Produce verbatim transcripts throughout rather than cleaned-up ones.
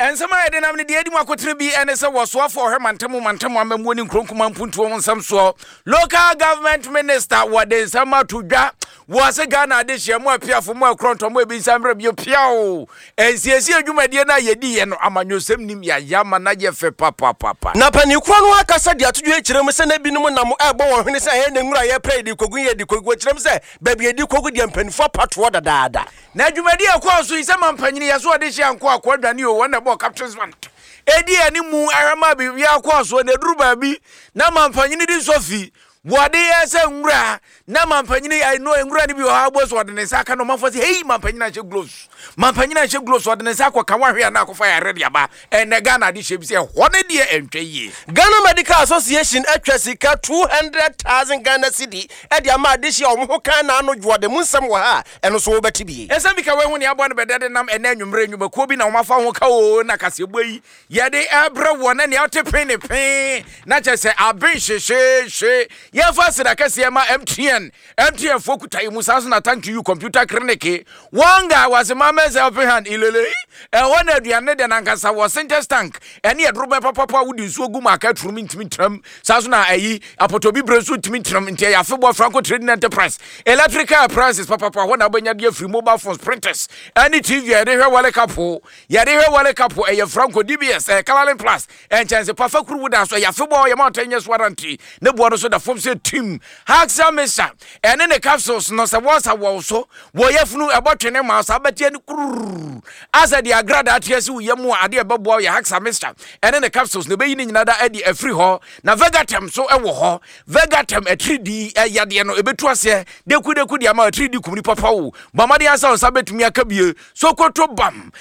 And some I didn't have the idea what could be and as a was so for her mantamu mantamu and winning Kronkuman Puntu on some so local government minister what is summer to that was a Ghana this year more pia for more Kronton will be some review piao and see you mediana yedi and Amanu Semnim ya Yamana Jefe papa papa. Napa ni kwanu akasa dia to dwe kire mse na binom na mo ebo wo hwene se he ne nwura ye pray di kogun ye di kogun kire mse baby ye di kogun di mpanifo patwo dadaada na adwumadi akwa so ise mampanyini ya so de hye anko akwa dwane o wona bo captain's man edi ani mu arama bi akwa so na duru ba bi na mampanyini di sofi Wade yese nwura na mampanyini I know nwura ni bi o ha boss wade ne saka no manfo say hey mampanyina che gloves mampanyina che gloves wade ne saka ka wahwe na akofa ya ready aba ene Ghana di shebi say hone de entwe yi Ghana Medical Association atwa sika two hundred thousand Ghana cedi e de ama de hye omho kan na no dwode munsam wo ha eno so wo beti bi esa bi ka we hu ne abo ne bedede nam ene anwumre anwuma ko bi na wo mafa ho ka o na kase boyi ye de abra wo na ne otepe ne pe na che say abin hye hye ye first na kase ma M T N M T N fokuta imu saso na thank you computer clinic wanga was mama self hand ilele e wona aduane de nankasa wo center tank ene ye drobe papa papa wudi nsuo gu market room ntimi tram saso na ayi apotobi bresu ntimi tram ntia ya febo Franco Trading Enterprise electrical appliances papa papa wona banya de free mobile phones printers any T V e de hwe wale kapo ye de hwe wale kapo e ye Franco D B S e Calalin Plus en chance papa kuru wuda so ya febo ye ma ten years warranty ne bo no so da form say team Haxa Mesa and in the capsules no se was a also wo yefunu ebotwene ma so abetie ni kuru asa dia grada atiesi wo yemu ade ebebo ya Haxa Mesa and in the capsules no be yin nyinada ade afri ho na Vegatem so ewo ho Vegatem a three D yade no ebetu ase deku deku dia ma three D kumni papa wo mamade asa so betumi akabie Sokoto bam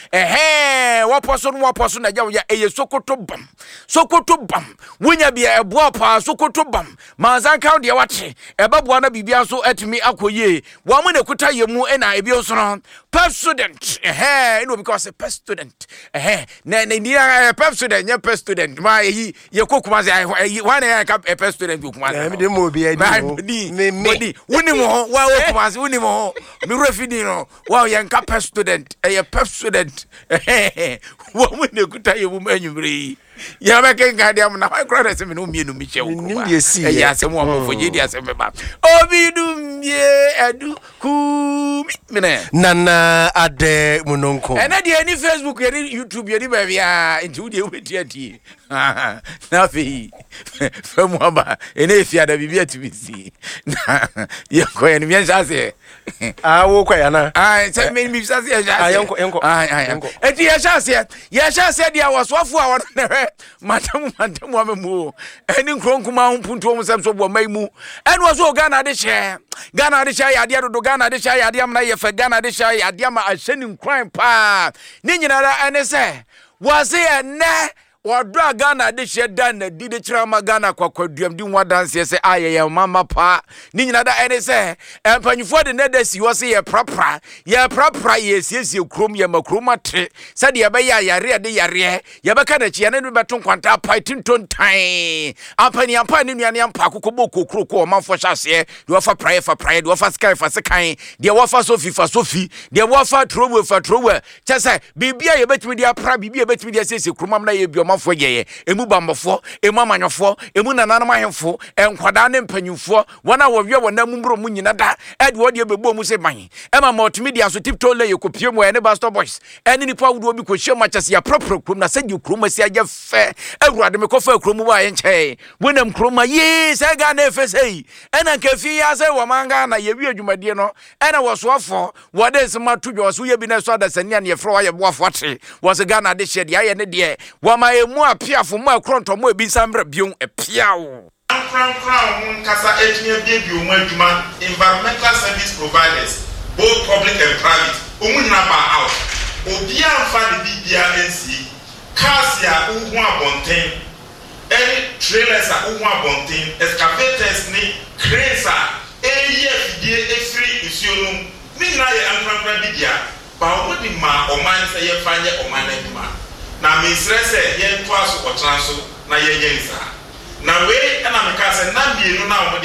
ehe wo poso no wo poso na jawo ya eye Sokoto bam Sokoto bam wunya bia ebo pa Sokoto bam manzan ka de wate ebabo na bibia so atimi akoye wo mo ne kuta yemu na ebi so no pep student eh no because a pep student eh na na ni pep student nya pep student ma yi ye kokuma se wan e ka pep student kokuma na me de mo bi adi me me woni mo wa kokuma se woni mo mi refidi no wa ye ka pep student eh pep student eh wo mo ne kuta yemu anyumre ya ba ken ga dia na wa kra se me no mienu mi che kokuma eh ya se mo mo foje dia se me ba obidum ye adu ku mine nana ade munonko ena dia ni Facebook ye ni YouTube ye ni ba bia nti de we tia ti na fi famu ba ena efia da bibia tibisi ye ko ye ni mi chance ah wo kwa ya na ah se me mi chance ye chance ah yenko yenko ah ah enti ye chance ye chance dia wasofo a won matamu matamu amemu eni nkronkuma humpuntu omu semso bo maimu eni waso Ghana de hye Ghana de hye yade do Ghana de hye yade am na ye fa Ghana de hye yade am a hyeni nkran pa ni nyinara ene se wase ene Wadra Ghana de hye dan na di de kirama Ghana kwakwaduam di nwa danse se ayeye mama pa ni nyinada ene se empanyufo de neda si wo se ye prapra ye prapra ye siesie krom ye makroma tre se de ye be ya yare de yare ye be ka na chi ne be ton kwanta pa tinton tan ampani ampa ni nuane ampa kokobo kokro ko manfo hyase de wo fa praye fa praye de wo fa sky fa sekan de wo fa sofi fa sofi de wo fa trowe fa trowe chese bibia ye betimi de apra bibia betimi de siesie kromam na ye bi manfo yeye emu bambofo emu amanyofo emu nananam ahemfo enkwada ne mpanyufo wona wo wie wona mumbro mu nyina da e de wode bebo mu se ban ema multimedia so tiptoe le yekopie mu ene Buster Boys ene nipa wudo bi ko hye machase ya propro krom na se di krom asi aje fe awurade me ko fa krom ba ye nche wonam krom ye se ga na efe sei ena ka fi ya se wo manga na ye wi adwumade no ena wo soafo wo de se matu dwo so ye bi na so da sania ne ye fro ye boafo ate wo se ga na de hye de aye ne de wo ma emu apiafo mu akronto mu ebi samra bion epiawo crown crown kasa etnia bibi mu adwuma environmental service providers both public and private omu na ba out obi amfa de bibia nsi cars ya uhu abonten any trailers a uhu abonten excavators ni cranes a eye fidie efiri isuonum ni na ye amfra bibia ba omudi ma oman se ye fanye oman adwuma na me stress ye to aso otran so na ye ye nsa na we na me ka se na mienu na